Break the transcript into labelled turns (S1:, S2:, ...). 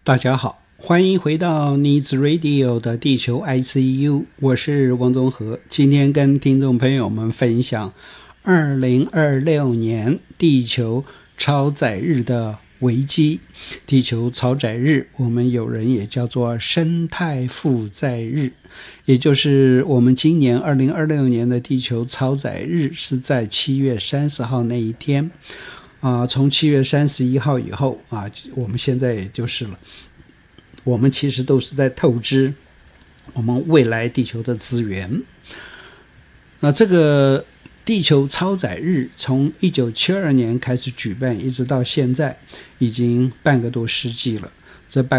S1: 大家好，欢迎回到 Needs Radio 的地球 ICU， 我是王宗和。今天跟听众朋友们分享2026年地球超载日的危机。地球超载日，我们有人也叫做生态负载日，也就是我们今年2026年的地球超载日是在7月30号那一天。从7月31号以后我们现在也就是了，我们其实都是在透支我们未来地球的资源。那这个地球超载日从1972年开始举办，一直到现在已经半个多世纪了。这半